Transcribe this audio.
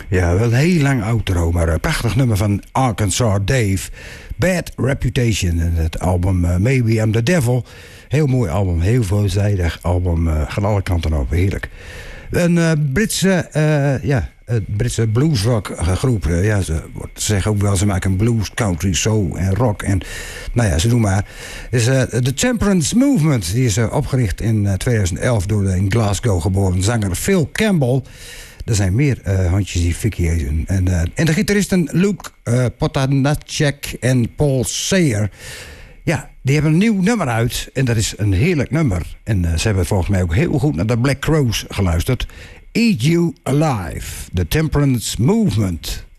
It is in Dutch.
Ja, wel een heel lang outro, maar een prachtig nummer van Arkansas Dave. Bad Reputation. En het album Maybe I'm the Devil. Heel mooi album, heel veelzijdig album. Gaan alle kanten op, heerlijk. Een Britse bluesrock groep. Ja, ze zeggen ook wel, ze maken blues, country, soul en rock. En nou ja, ze doen maar. Is de Temperance Movement. Die is opgericht in 2011 door de in Glasgow geboren zanger Phil Campbell. Er zijn meer handjes die Vicky heten. En de gitaristen Luke Potanacek en Paul Sayer. Ja, die hebben een nieuw nummer uit. En dat is een heerlijk nummer. En ze hebben volgens mij ook heel goed naar de Black Crowes geluisterd. Eat You Alive, The Temperance Movement.